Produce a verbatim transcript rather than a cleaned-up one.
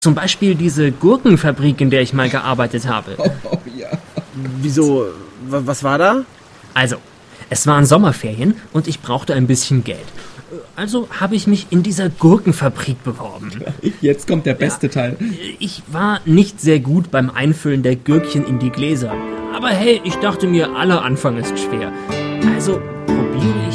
Zum Beispiel diese Gurkenfabrik, in der ich mal gearbeitet habe. Oh, oh ja. Wieso? W- was war da? Also, es waren Sommerferien und ich brauchte ein bisschen Geld. Also habe ich mich in dieser Gurkenfabrik beworben. Jetzt kommt der beste ja. Teil. Ich war nicht sehr gut beim Einfüllen der Gürkchen in die Gläser. Aber hey, ich dachte mir, aller Anfang ist schwer. Also probiere